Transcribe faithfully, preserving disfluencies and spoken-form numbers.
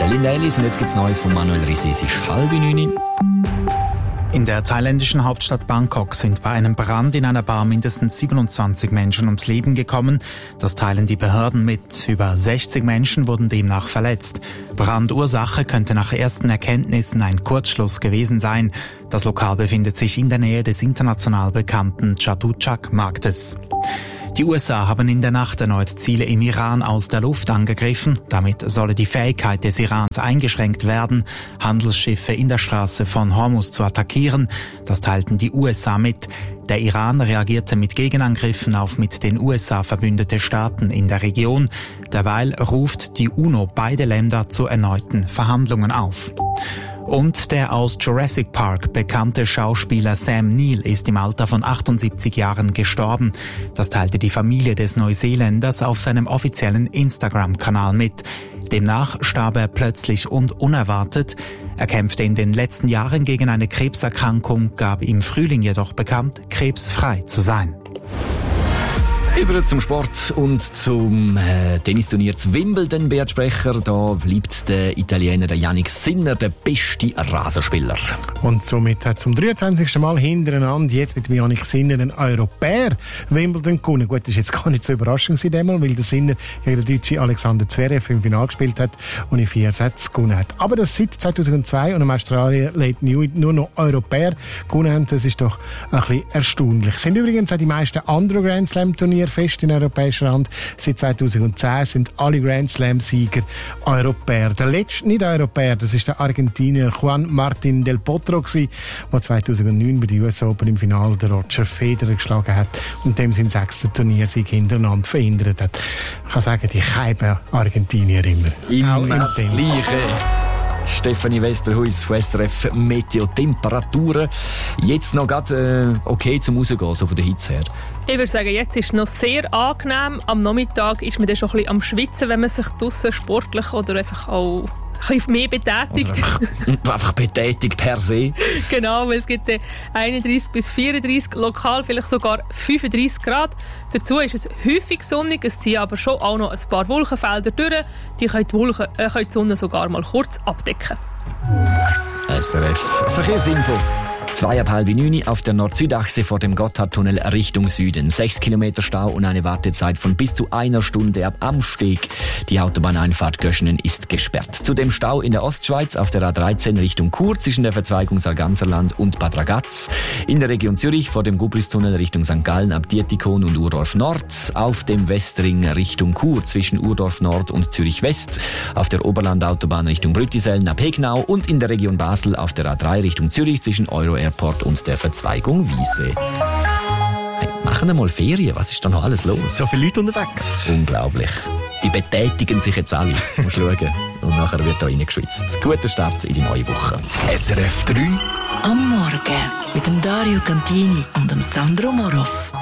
Linda Ellis und jetzt gibt's Neues von Manuel Rissi. Es ist halb neun. In der thailändischen Hauptstadt Bangkok sind bei einem Brand in einer Bar mindestens siebenundzwanzig Menschen ums Leben gekommen. Das teilen die Behörden mit. Über sechzig Menschen wurden demnach verletzt. Brandursache könnte nach ersten Erkenntnissen ein Kurzschluss gewesen sein. Das Lokal befindet sich in der Nähe des international bekannten Chatuchak-Marktes. Die U S A haben in der Nacht erneut Ziele im Iran aus der Luft angegriffen. Damit solle die Fähigkeit des Irans eingeschränkt werden, Handelsschiffe in der Straße von Hormuz zu attackieren. Das teilten die U S A mit. Der Iran reagierte mit Gegenangriffen auf mit den U S A verbündete Staaten in der Region. Derweil ruft die UNO beide Länder zu erneuten Verhandlungen auf. Und der aus Jurassic Park bekannte Schauspieler Sam Neill ist im Alter von achtundsiebzig Jahren gestorben. Das teilte die Familie des Neuseeländers auf seinem offiziellen Instagram-Kanal mit. Demnach starb er plötzlich und unerwartet. Er kämpfte in den letzten Jahren gegen eine Krebserkrankung, gab im Frühling jedoch bekannt, krebsfrei zu sein. Über zum Sport und zum äh, Tennisturnier zu Wimbledon, Beat Sprecher. Da bleibt der Italiener der Jannik Sinner der beste Rasenspieler. Und somit hat zum dreiundzwanzigsten Mal hintereinander jetzt mit Jannik Sinner ein Europäer Wimbledon gewonnen. Gut, das war jetzt gar nicht so überraschend diesmal, weil der Sinner gegen den deutschen Alexander Zverev im Finale gespielt hat und in vier Sätzen gewonnen hat. Aber das seit zweitausendzwei und im Australier Leighton Hewitt nur noch Europäer gewonnen haben, das ist doch ein bisschen erstaunlich. Es sind übrigens auch die meisten anderen Grand Slam Turniere fest in europäischer Hand. Seit zweitausendzehn sind alle Grand Slam-Sieger Europäer. Der letzte Nicht-Europäer, das ist der Argentinier Juan Martín del Potro gewesen, der zweitausendneun bei den U S Open im Finale den Roger Federer geschlagen hat und dem seinen sechsten Turniersieg hintereinander verhindert hat. Ich kann sagen, die keiben Argentinier immer. Immer das Gleiche. Stefanie Westerhuis von S R F Meteotemperaturen. Jetzt noch gerade äh, okay zum Rausgehen, so von der Hitze her? Ich würde sagen, jetzt ist es noch sehr angenehm. Am Nachmittag ist man dann schon ein bisschen am Schwitzen, wenn man sich draussen sportlich oder einfach auch ein bisschen mehr betätigt. Einfach, einfach betätigt per se. Genau, es gibt einunddreissig bis vierunddreissig, lokal vielleicht sogar fünfunddreissig Grad. Dazu ist es häufig sonnig, es ziehen aber schon auch noch ein paar Wolkenfelder durch. Die können die, Wolken, äh, können die Sonne sogar mal kurz abdecken. S R F Verkehrsinfo. Zwei ab halb neun auf der Nord-Süd-Achse vor dem Gotthardtunnel Richtung Süden. Sechs Kilometer Stau und eine Wartezeit von bis zu einer Stunde ab Amsteg. Die Autobahneinfahrt Göschenen ist gesperrt. Zudem Stau in der Ostschweiz auf der A dreizehn Richtung Chur zwischen der Verzweigung Sarganserland und Bad Ragaz. In der Region Zürich vor dem Gubristunnel Richtung Sankt Gallen ab Dietikon und Urdorf Nord. Auf dem Westring Richtung Chur zwischen Urdorf Nord und Zürich West. Auf der Oberlandautobahn Richtung Brüttisellen ab Hegnau und in der Region Basel auf der A drei Richtung Zürich zwischen Euro Airport und der Verzweigung Wiese. Hey, machen wir mal Ferien, was ist da noch alles los? So viele Leute unterwegs. Unglaublich. Die betätigen sich jetzt alle. Du musst schauen. Und nachher wird da reingeschwitzt. Guter Start in die neue Woche. S R F drei am Morgen mit dem Dario Cantini und dem Sandro Moroff.